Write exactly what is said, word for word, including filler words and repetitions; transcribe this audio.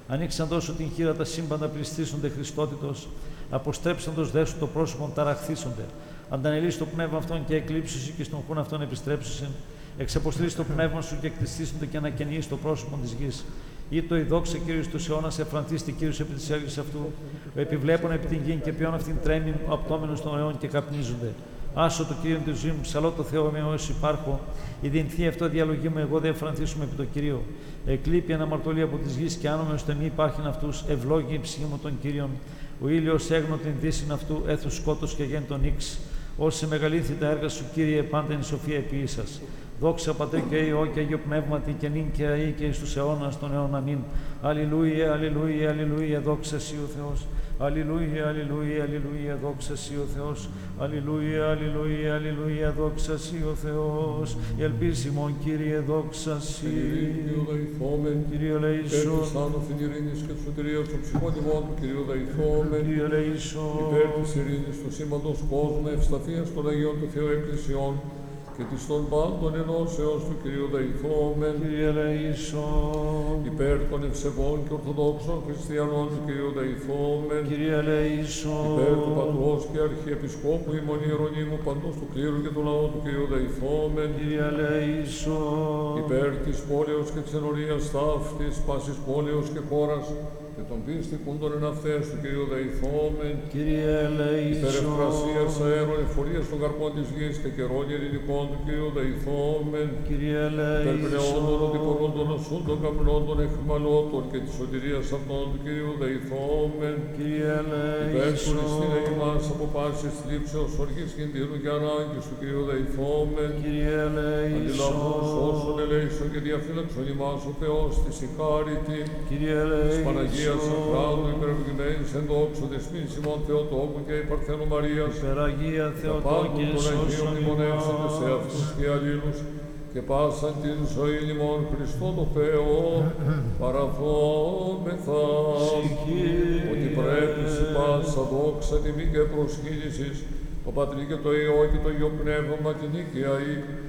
Ανοίξαν δώσω την χείρα τα σύμπαντα πληστήσονται Χριστότητος, αποστρέψαντος δέσου το πρόσωπον ταραχθήσονται. Αντανελείς το πνεύμα αυτών και εκλείψουσι και στον χούν αυτών επιστρέψουσιν. Εξαποστρείς το πνεύμα σου και εκτιστήσονται και ανακαινείς το πρόσωπο της γης. Ή το η δόξα Κύριος τους αιώνας εφρανθίστη Κύριος επί της έργης αυτού. Ο επιβλέπων επί την γη και ποιον αυτήν τρέμην ο απτόμενος των αιών και καπνίζονται. Άσο το Κύριο του ζωή μου, ψαλώ το Θεό με όσοι υπάρχω. Η δυνθή αυτό διαλογή μου, εγώ δεν εφρανθίσουμε επί το Κυρίο. Εκλείπει αναμαρτωλή από τη γη και άνομαι ώστε μη υπάρχουν αυτού. Ευλόγη η ψυχή μου των Κύριων. Ο ήλιος έγνω την δύσιν αυτού, έθου σκότος και γέν τον ύξ. Όσοι μεγαλύνθη τα έργα σου, Κύριε, πάντα είναι σοφία επί σας. Δόξα Πατρί και Υιό και Αγίο Πνεύματι και νυν και αεί και εις τους αιώνας των αιών. Αμήν. Αλληλούια, αλληλούια, αλληλούια, δόξα Συ ο Θεός. Αλληλούια, αλληλούια, αλληλούια, δόξα Συ ο Θεός. Αλληλούια, αλληλούια, αλληλούια, δόξα Συ ο Θεός. Η ελπίση μου, Κύριε, δόξα Συ. Κύριε ελεησόν. Υπέρ της άνωθεν ειρήνης και της σωτηρίας των ψυχών ημών του Κυρίου δεηθόμεν. Κύριε ελεησόν. Υπέρ της ειρήνης του σήματος κόσμου, ευσταθίας των Αγίων του Θεού Εκκλησιών και της των πάντων ενώσεως του Κυρίου δεηθόμεν. Κύριε ελεησόν. Υπέρ των ευσεβών και ορθοδόξων χριστιανών του Κυρίου δεηθόμεν. Κύριε ελεησόν. Υπέρ του Πατρός και Αρχιεπισκόπου ημών Ιερονύμου παντός του κλήρου και του λαού του Κυρίου δεηθόμεν. Κύριε ελεησόν. Υπέρ της πόλεως και της ενορίας ταύτης, πάσης πόλεως και χώρας και των πίστικων εν αυτές του Κυρίου δεηθόμεν. Κύριε ελεησόν. Υπέρ ευκρασίας αέρων, εφορίας των καρπών της γης και καιρών ειρηνικών του Κυρίου δεηθόμεν. Κύριε ελεησόν. Υπέρ πνεόντων, οδηπορών των οσούντων καπνών των εχμαλώτων και της σωτηρίας αυτών του Κυρίου δεηθόμεν. Κύριε ελεησόν. Υπέρ του ρηστήνε ημάς από πάσης θλίψεως, οργής κινδύνου και ανάγκης του Κυρίου δεηθόμεν. Κύριε ελεησόν. Αντιλαβούς όσων ελέησον και διαφύλαξον ημάς ο Θεός της ηχάρητη. Κύριε Της ελεησόν. Παναγίας Σοφράτου υπερευλογημένης εν δόξου δεσμής ημών Θεοτόκου και η Παρθένου Μαρίας. Υπεραγία Θεοτόκη των Αγίων μνημονεύσετε σε αυτούς και αλλήλους και πάσαν την ζωή ημών Χριστό το Θεό παραθόμεθα. Ότι πρέπει σε πάσα δόξα τιμή και προσχήνησης το Πατρί και το Υιό και το Υιό Πνεύμα την νίκαια ή